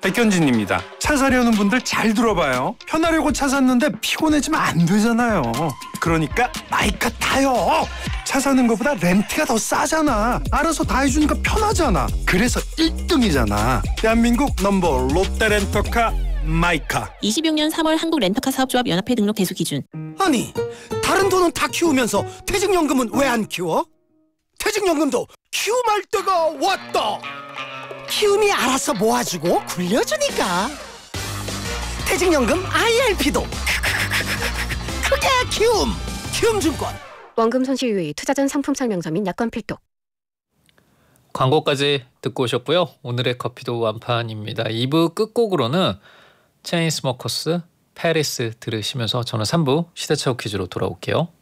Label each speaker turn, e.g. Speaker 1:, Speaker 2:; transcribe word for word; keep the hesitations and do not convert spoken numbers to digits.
Speaker 1: 백현진입니다. 차 사려는 분들 잘 들어봐요. 편하려고 차 샀는데 피곤해지면 안 되잖아요. 그러니까 마이카 타요. 차 사는 것보다 렌트가 더 싸잖아. 알아서 다 해주니까 편하잖아. 그래서 일 등이잖아. 대한민국 넘버 롯데렌터카 마이카.
Speaker 2: 이십육 년 삼월 한국 렌터카 사업조합 연합회 등록 대수 기준.
Speaker 3: 아니, 다른 돈은 다 키우면서 퇴직연금은 왜 안 키워? 퇴직연금도 키움할 때가 왔다. 키움이 알아서 모아주고 굴려주니까. 퇴직연금 아이알피도 크게 키움. 키움증권.
Speaker 4: 원금 손실 유의, 투자 전 상품 설명서 및 약관 필독.
Speaker 5: 광고까지 듣고 오셨고요. 오늘의 커피도 완판입니다. 이 부 끝곡으로는 체인스모커스, 페리스 들으시면서 저는 삼 부 시대착오 퀴즈로 돌아올게요.